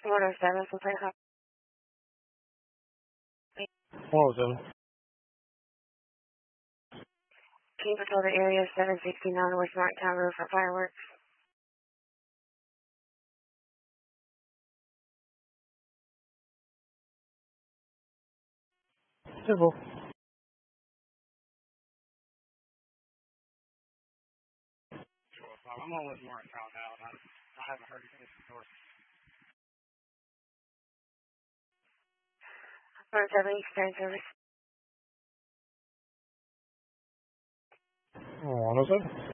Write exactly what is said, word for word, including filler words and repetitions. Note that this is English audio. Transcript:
one oh seven from Play Hop. one oh seven. Can you patrol the area seven sixty-nine West Marktown Road for fireworks? Simple. I'm on West Marktown now. I, I haven't heard anything before. one oh seven Eastern Service. one oh seven.